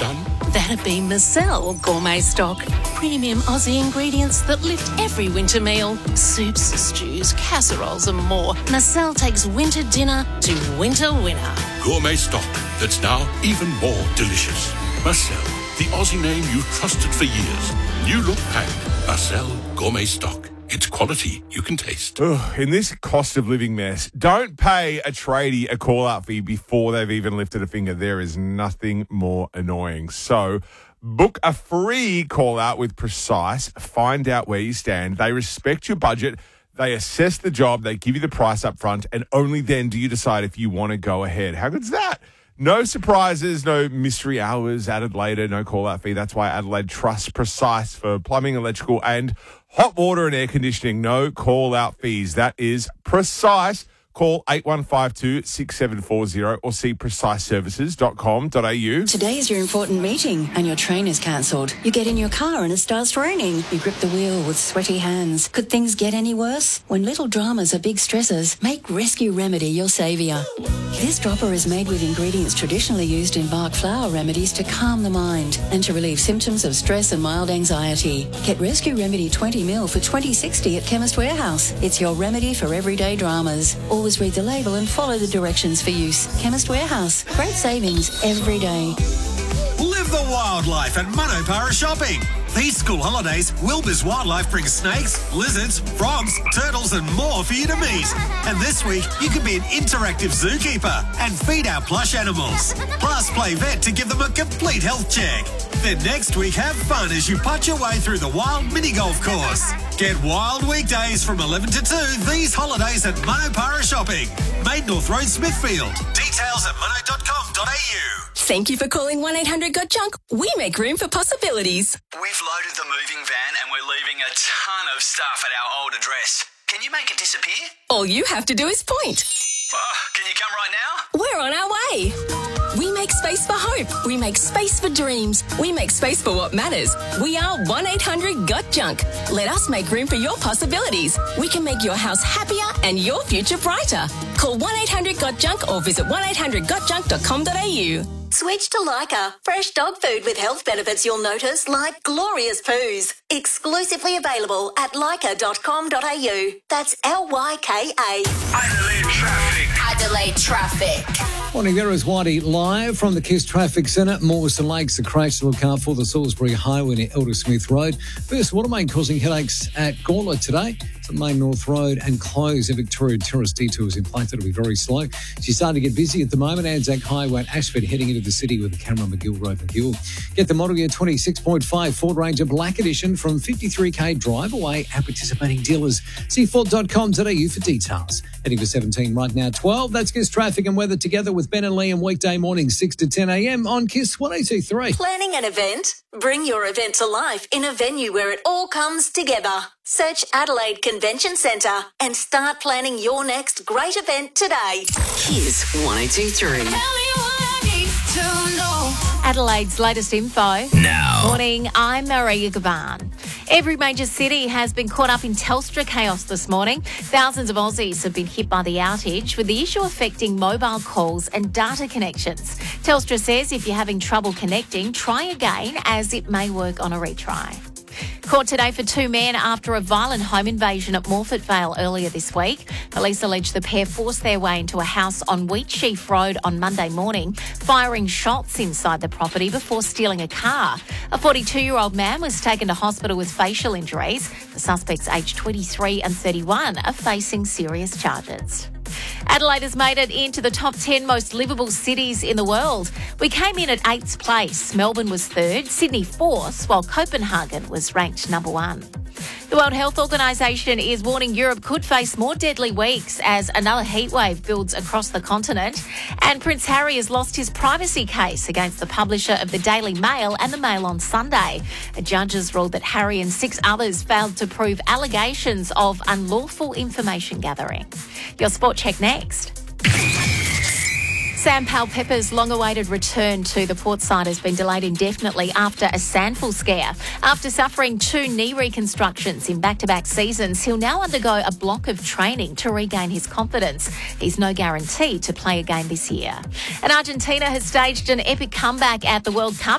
done? That'd be Marcel Gourmet Stock. Premium Aussie ingredients that lift every winter meal. Soups, stews, casseroles and more. Marcel takes winter dinner to winter winner. Gourmet stock that's now even more delicious. Marcel, the Aussie name you've trusted for years. New look pack. Marcel Gourmet Stock. It's quality you can taste. Ugh, in this cost of living mess, don't pay a tradie a call-out fee before they've even lifted a finger. There is nothing more annoying. So book a free call-out with Precise. Find out where you stand. They respect your budget. They assess the job. They give you the price up front. And only then do you decide if you want to go ahead. How good's that? No surprises, no mystery hours added later, no call-out fee. That's why Adelaide trusts Precise for plumbing, electrical and hot water and air conditioning. No call-out fees. That is Precise. Call 8152-6740 or see preciseservices.com.au. Today is your important meeting and your train is cancelled. You get in your car and it starts raining. You grip the wheel with sweaty hands. Could things get any worse? When little dramas are big stressors, make Rescue Remedy your saviour. This dropper is made with ingredients traditionally used in Bach flower remedies to calm the mind and to relieve symptoms of stress and mild anxiety. Get Rescue Remedy 20ml for $20.60 at Chemist Warehouse. It's your remedy for everyday dramas. Always read the label and follow the directions for use. Chemist Warehouse. Great savings every day. Live the wildlife at Manopara Shopping. These school holidays, Wilbur's Wildlife brings snakes, lizards, frogs, turtles and more for you to meet. And this week, you can be an interactive zookeeper and feed our plush animals. Plus, play vet to give them a complete health check. Then next week, have fun as you putt your way through the wild mini golf course. Get wild weekdays from 11 to 2 these holidays at Manopara Shopping. Main North Road, Smithfield. Details at mono.com.au. Thank you for calling 1-800-GOT-JUNK. We make room for possibilities. We've loaded the moving van and we're leaving a ton of stuff at our old address. Can you make it disappear? All you have to do is point. Can you come right now? We're on our way. We make space for hope. We make space for dreams. We make space for what matters. We are 1-800-GOT-JUNK. Let us make room for your possibilities. We can make your house happier and your future brighter. Call 1-800-GOT-JUNK or visit 1-800-GOT-JUNK.com.au. Switch to Lyca. Fresh dog food with health benefits you'll notice, like glorious poos. Exclusively available at lyca.com.au. That's Lyka. Adelaide Traffic. Morning, there is Whitey live from the KISS Traffic Centre. Morrison Lakes, the crash to look out for the Salisbury Highway near Elder Smith Road. First water main causing headaches at Gauntlet today. To Main North Road and close in Victoria Terrace detours in place. It'll be very slow. She's starting to get busy at the moment. Anzac Highway at Ashford heading into the city with the Cameron McGill Road McGill. Get the model year 26.5 Ford Ranger Black Edition from 53k drive away at participating dealers. See Ford.com.au for details. Heading for 17 right now, 12. That's KISS Traffic and Weather together with Ben and Liam weekday mornings 6 to 10 a.m. on KISS 102.3. Planning an event? Bring your event to life in a venue where it all comes together. Search Adelaide Convention Centre and start planning your next great event today. KISS 102.3. Adelaide's latest info. Now. Morning, I'm Maria Gaban. Every major city has been caught up in Telstra chaos this morning. Thousands of Aussies have been hit by the outage, with the issue affecting mobile calls and data connections. Telstra says if you're having trouble connecting, try again, as it may work on a retry. Caught today for two men after a violent home invasion at Morford Vale earlier this week. Police allege the pair forced their way into a house on Wheatsheaf Road on Monday morning, firing shots inside the property before stealing a car. A 42-year-old man was taken to hospital with facial injuries. The suspects, aged 23 and 31, are facing serious charges. Adelaide has made it into the top 10 most livable cities in the world. We came in at 8th place. Melbourne was 3rd, Sydney 4th, while Copenhagen was ranked number 1. The World Health Organisation is warning Europe could face more deadly weeks as another heatwave builds across the continent. And Prince Harry has lost his privacy case against the publisher of the Daily Mail and the Mail on Sunday. A judge has ruled that Harry and 6 others failed to prove allegations of unlawful information gathering. Your sport check next. Sam Powell-Pepper's long-awaited return to the port side has been delayed indefinitely after a sandful scare. After suffering 2 knee reconstructions in back-to-back seasons, he'll now undergo a block of training to regain his confidence. He's no guarantee to play again this year. And Argentina has staged an epic comeback at the World Cup.